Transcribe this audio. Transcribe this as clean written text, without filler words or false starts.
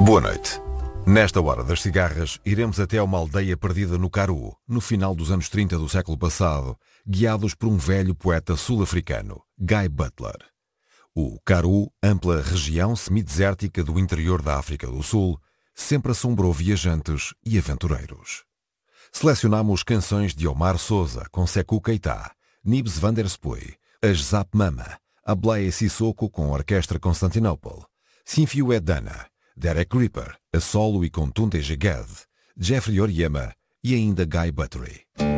Boa noite. Nesta hora das cigarras, iremos até uma aldeia perdida no Karoo, no final dos anos 30 do século passado, guiados por um velho poeta sul-africano, Guy Butler. O Karoo, ampla região semidesértica do interior da África do Sul, sempre assombrou viajantes e aventureiros. Selecionamos canções de Omar Souza com Sekou Keita, Nibs van der Spuy, as Zap Mama, Ablaye Sissoko com a Orquestra Constantinople, Sinfiou Edana, Derek Ripper, a solo e com Tunde Geged, Jeffrey Oriema e ainda Guy Buttery.